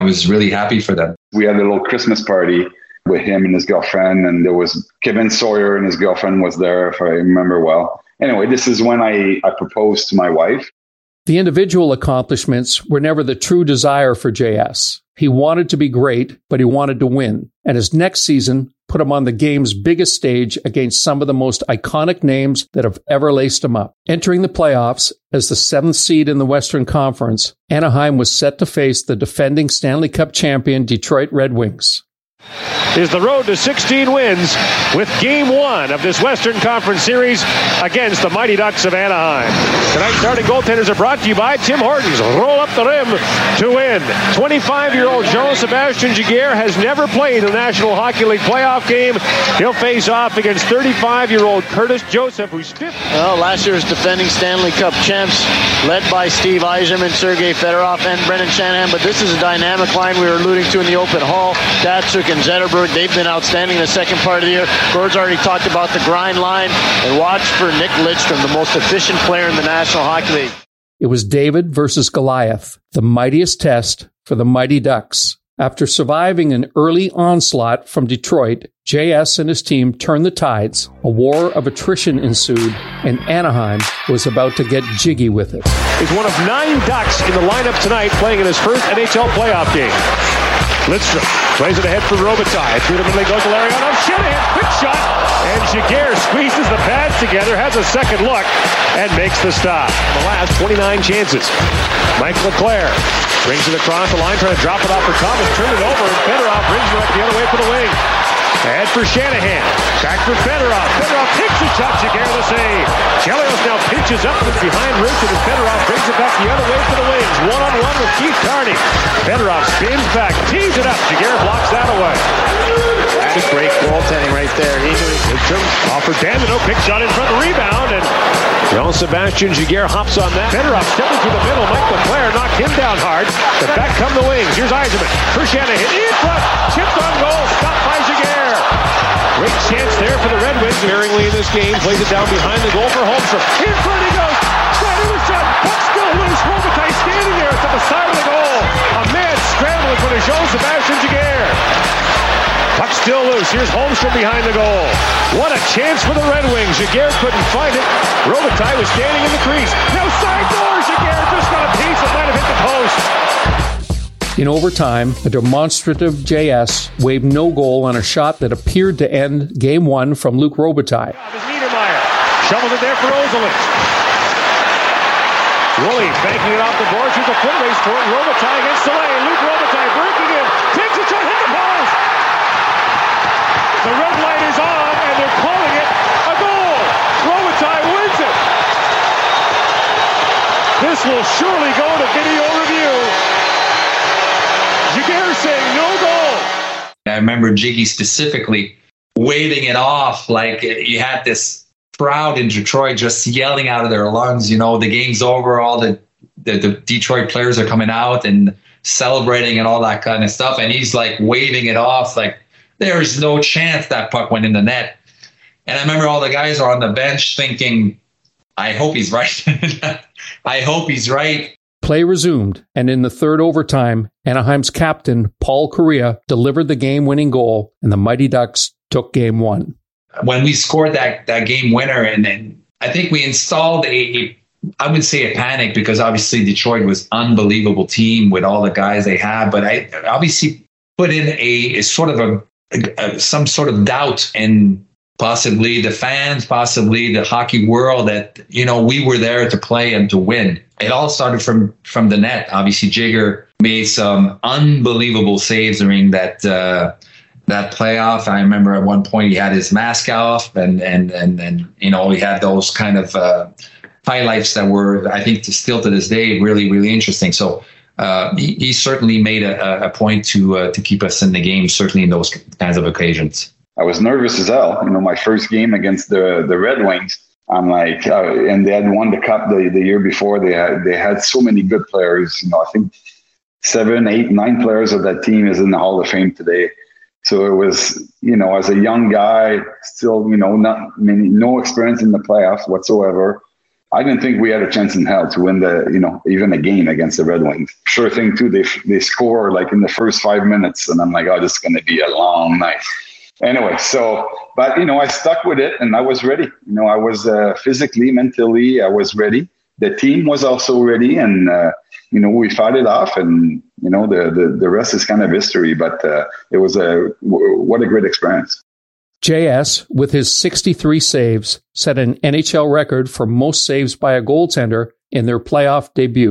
I was really happy for them. We had a little Christmas party with him and his girlfriend, and there was Kevin Sawyer and his girlfriend was there, if I remember well. Anyway, this is when I proposed to my wife. The individual accomplishments were never the true desire for JS. He wanted to be great, but he wanted to win. And his next season put him on the game's biggest stage against some of the most iconic names that have ever laced him up. Entering the playoffs as the 7th seed in the Western Conference, Anaheim was set to face the defending Stanley Cup champion Detroit Red Wings. Is the road to 16 wins with Game 1 of this Western Conference Series against the Mighty Ducks of Anaheim. Tonight's starting goaltenders are brought to you by Tim Hortons. Roll up the rim to win. 25-year-old Jean-Sébastien Giguère has never played a National Hockey League playoff game. He'll face off against 35-year-old Curtis Joseph, who's fifth. Well, last year's defending Stanley Cup champs, led by Steve Yzerman, Sergei Fedorov, and Brendan Shanahan. But this is a dynamic line we were alluding to in the open. Hall, Datsuk, and Zetterberg, they've been outstanding the second part of the year. Gord's already talked about the grind line. And watch for Nick Lidstrom, the most efficient player in the National Hockey League. It was David versus Goliath, the mightiest test for the Mighty Ducks. After surviving an early onslaught from Detroit, JS and his team turned the tides. A war of attrition ensued, and Anaheim was about to get jiggy with it. He's one of 9 Ducks in the lineup tonight, playing in his first NHL playoff game. Lidstrom plays it ahead for Robitaille. Through the middle goes to Larionov. Shanahan, quick shot. And Giguère squeezes the pads together, has a second look, and makes the stop. The last 29 chances. Mike LeClaire brings it across the line, trying to drop it off for Thomas. Turn it over, and Fedorov brings it up the other way for the wing. Ahead for Shanahan. Back for Fedorov. Fedorov takes the shot. Giguère the save. Chelios now pinches up from behind Richard, and Fedorov brings it back the other way for the wings. One-on-one with Keith Carney. Fedorov spins back, tees it up. Giguère blocks that away. That's great goaltending right there. He knew off for Danilo. Big shot in front of the rebound, and Jean-Sébastien Giguère hops on that. Fedorov stepping through the middle. Mike LeClaire knocked him down hard. But back come the wings. Here's Yzerman for Shanahan. In front. Chipped on goal. Stopped by Giguère. Great chance there for the Red Wings. Sparingly in this game. Plays it down behind the goal for Holmstrom. In front he goes. Straight in the shot. Puck still loose. Robitaille standing there at the side of the goal. A man scrambling for the Jean-Sébastien Giguère. Puck still loose. Here's Holmstrom behind the goal. What a chance for the Red Wings. Giguère couldn't find it. Robitaille was standing in the crease. Now side door. Giguère just got a piece that might have hit the post. In overtime, a demonstrative JS waved no goal on a shot that appeared to end Game 1 from Luc Robitaille. Niedermeyer shovels it there for Ozolinsh. Woolley banking it off the boards. Here's a foot race for it. Robitaille against Soleil. Luc Robitaille breaking in. Takes a shot, hit the post. The red light is on, and they're calling it a goal. Robitaille wins it. This will surely go to video review. Giguère saying no goal. I remember Jiggy specifically waving it off like you had this crowd in Detroit just yelling out of their lungs, you know, the game's over, all the Detroit players are coming out and celebrating and all that kind of stuff. And he's like waving it off like there's no chance that puck went in the net. And I remember all the guys are on the bench thinking, I hope he's right. I hope he's right. Play resumed, and in the third overtime, Anaheim's captain, Paul Kariya, delivered the game-winning goal, and the Mighty Ducks took Game 1. When we scored that game winner, and then I think we installed I would say a panic, because obviously Detroit was an unbelievable team with all the guys they had, but I obviously put in a sort of some sort of doubt in possibly the fans, possibly the hockey world, that, you know, we were there to play and to win. It all started from the net. Obviously, Jigger made some unbelievable saves during that playoff. I remember at one point he had his mask off, and you know, he had those kind of highlights that were, I think, still to this day, really, really interesting. So he certainly made a point to keep us in the game, certainly in those kinds of occasions. I was nervous as hell. You know, my first game against the Red Wings, I'm like, and they had won the cup the year before. They had so many good players. You know, I think 7, 8, 9 players of that team is in the Hall of Fame today. So it was, you know, as a young guy, still, you know, no experience in the playoffs whatsoever. I didn't think we had a chance in hell to win even a game against the Red Wings. Sure thing too. They score like in the first 5 minutes, and I'm like, oh, this is going to be a long night. Anyway, but I stuck with it, and I was ready. I was physically, mentally, I was ready. The team was also ready, and we fought it off, and the rest is kind of history. But it was what a great experience. JS, with his 63 saves, set an NHL record for most saves by a goaltender in their playoff debut.